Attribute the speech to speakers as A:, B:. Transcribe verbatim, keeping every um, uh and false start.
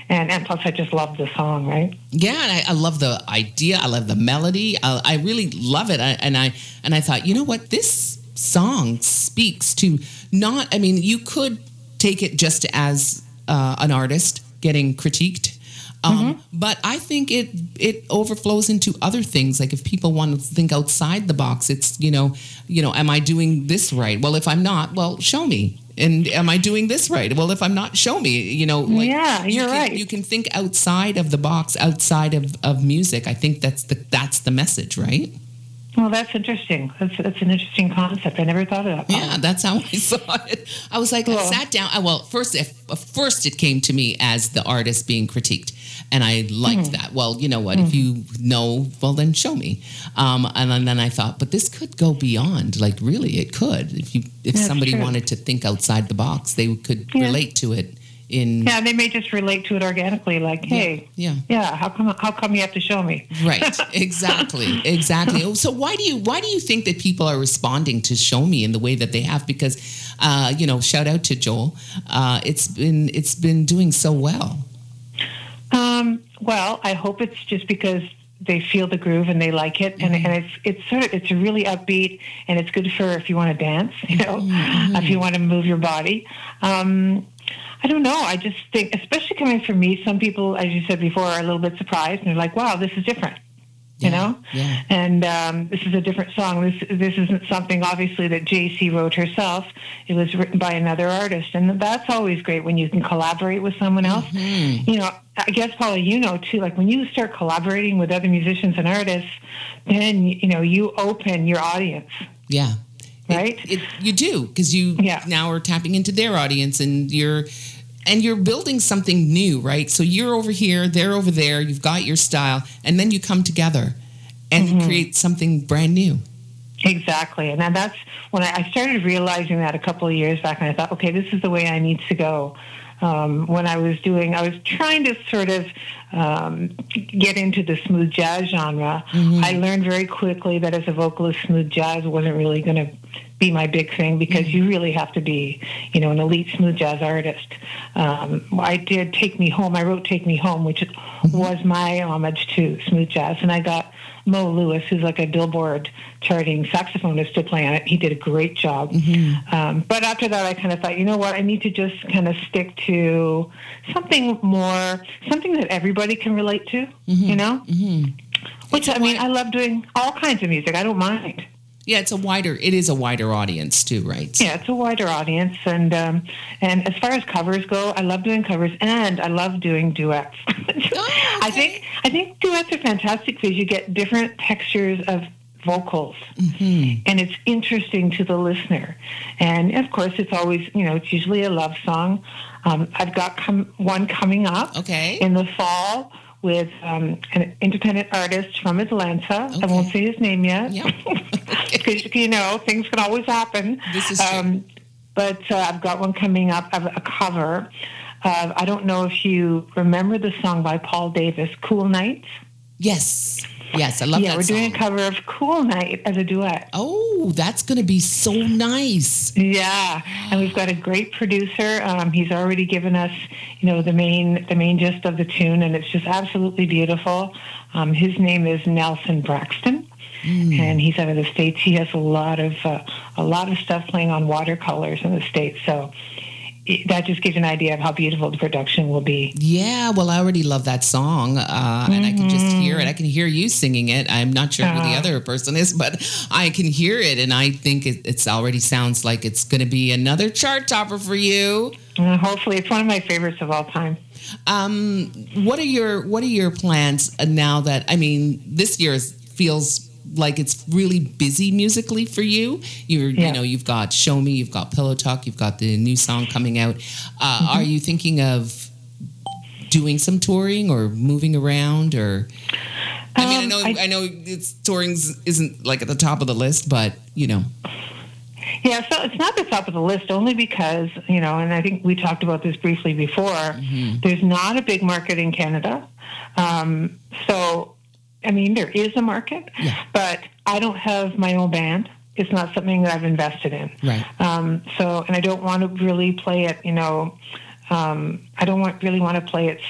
A: And, and plus, I just love the song, right?
B: Yeah, and I, I love the idea. I love the melody. I, I really love it. I, and I and I thought, you know what, this song speaks to not. I mean, you could take it just as uh, an artist getting critiqued. Um, mm-hmm. But I think it it overflows into other things. Like if people want to think outside the box, it's, you know, you know, am I doing this right? Well, if I'm not, well, show me. And am I doing this right? Well, if I'm not, show me. You know, like,
A: yeah, you're
B: you can,
A: right.
B: You can think outside of the box, outside of, of music. I think that's the that's the message, right?
A: Well, that's interesting. That's, that's an interesting concept. I never thought of that.
B: Yeah, that's how I saw it. I was like, cool. I sat down. I, well, first, if, first it came to me as the artist being critiqued. And I liked mm-hmm. that. Well, you know what? Mm-hmm. If you know, well, then show me. Um, and then I thought, but this could go beyond. Like, really, it could. If you, if
A: That's
B: somebody
A: true.
B: wanted to think outside the box, they could
A: yeah.
B: relate to it. In
A: yeah, they may just relate to it organically. Like, hey,
B: yeah,
A: yeah, yeah how come? How come you have to show me?
B: Right. Exactly. Exactly. So why do you why do you think that people are responding to Show Me in the way that they have? Because, uh, you know, shout out to Joel. Uh, it's been it's been doing so well.
A: Um, well, I hope it's just because they feel the groove and they like it, and, mm-hmm. and it's it's sort of it's really upbeat, and it's good for if you want to dance, you know, mm-hmm. if you want to move your body. Um, I don't know. I just think, especially coming from me, some people, as you said before, are a little bit surprised and they're like, "Wow, this is different." You
B: yeah,
A: know,
B: yeah.
A: and um, this is a different song. This this isn't something obviously that J C wrote herself. It was written by another artist, and that's always great when you can collaborate with someone else. Mm-hmm. You know, I guess Paula, you know too. Like when you start collaborating with other musicians and artists, then you know you open your audience.
B: Yeah.
A: Right.
B: It, it, you do, because you
A: yeah.
B: now are tapping into their audience, and you're. And you're building something new, right? So you're over here, they're over there, you've got your style, and then you come together and mm-hmm. create something brand new.
A: Exactly. And that's when I started realizing that a couple of years back, and I thought, okay, this is the way I need to go. Um, when I was doing, I was trying to sort of um, get into the smooth jazz genre. Mm-hmm. I learned very quickly that as a vocalist, smooth jazz wasn't really going to be my big thing, because mm-hmm. you really have to be, you know, an elite smooth jazz artist. Um, I did Take Me Home. I wrote Take Me Home, which mm-hmm. was my homage to smooth jazz. And I got Mo Lewis, who's like a Billboard charting saxophonist, to play on it. He did a great job. Mm-hmm. Um, but after that, I kind of thought, you know what, I need to just kind of stick to something more, something that everybody can relate to, mm-hmm. you know? Mm-hmm. Which, I mean, I love doing all kinds of music. I don't mind.
B: Yeah, it's a wider, it is a wider audience too, right?
A: Yeah, it's a wider audience. And um, and as far as covers go, I love doing covers, and I love doing duets. oh, okay. I think I think duets are fantastic because you get different textures of vocals, mm-hmm. and it's interesting to the listener. And of course, it's always, you know, it's usually a love song. Um, I've got com- one coming up
B: okay.
A: in the fall with um, an independent artist from Atlanta.
B: Okay.
A: I won't say his name yet.
B: Yeah.
A: Because, you know, things can always happen.
B: This is true. Um,
A: but uh, I've got one coming up, of a cover. Uh, I don't know if you remember the song by Paul Davis, Cool Nights.
B: Yes. Yes, I love
A: yeah,
B: that
A: we're
B: song.
A: doing a cover of Cool Night as a duet.
B: Oh, that's going to be so nice.
A: Yeah, and we've got a great producer. Um, he's already given us, you know, the main the main gist of the tune, and it's just absolutely beautiful. Um, his name is Nelson Braxton, mm. and he's out of the States. He has a lot of uh, a lot of stuff playing on watercolors in the States, so that just gives you an idea of how beautiful the production will be.
B: Yeah, well, I already love that song, uh, mm-hmm. and I can just hear it. I can hear you singing it. I'm not sure uh, who the other person is, but I can hear it, and I think it it's already sounds like it's going to be another chart topper for you.
A: Uh, hopefully, it's one of my favorites of all time.
B: Um, what are your What are your plans now that, I mean, this year feels like it's really busy musically for you. You're, yeah. you know, you've got Show Me, you've got Pillow Talk, you've got the new song coming out. Uh, mm-hmm. Are you thinking of doing some touring or moving around, or? I mean, um, I know, I, I know, it's touring isn't like at the top of the list, but you know.
A: Yeah, so it's not the top of the list only because, you know, and I think we talked about this briefly before. Mm-hmm. There's not a big market in Canada, um, so. I mean, there is a market, yeah. but I don't have my own band. It's not something that I've invested in.
B: Right.
A: Um, so, and I don't want to really play it, you know, um, I don't want really want to play it